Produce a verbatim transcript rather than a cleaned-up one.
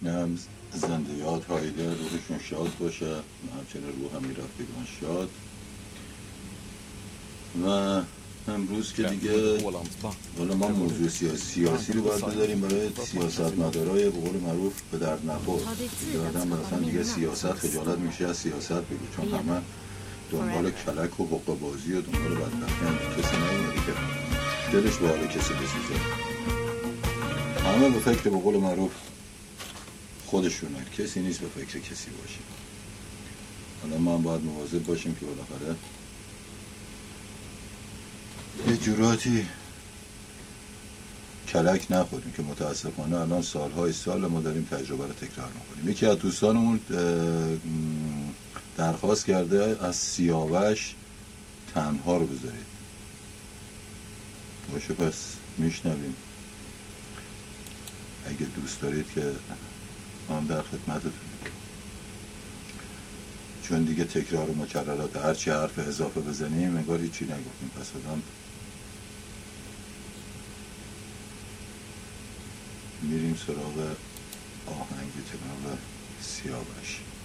هم زندیات هایده روحشون شاد باشه، همچنین روح هم میرفتگان شاد. و امروز که دیگه حالا ما موضوع سیاسی, سیاسی رو باید بذاریم برای سیاست مدارای به قول معروف به درد نخور. دیگه آدم مثلا دیگه سیاست خجالت میشه از سیاست بگو، چون همه دنبال کلک و حقه بازی و دنبال بدبختی هم کسی نمیده که دلش به حال کسی بسیزه. همه به فکر به قول معروف خودشونه، کسی نیست به فکر کسی باشه. حالا ما هم باید مواظب باشیم که بالاخره یه جوراتی کلک نخوریم که متاسفانه الان سالهای سال ما داریم تجربه رو تکرار میکنیم. یکی از دوستانمون درخواست کرده از سیاوش تنها رو بذارید. باشه پس میشنویم، اگه دوست دارید که هم در خدمتتون، چون دیگه تکرار و مکررات هرچی حرف اضافه بزنیم انگار هیچی نگفتیم. پس آدم میریم سراغ آهنگ جناب سیاوش.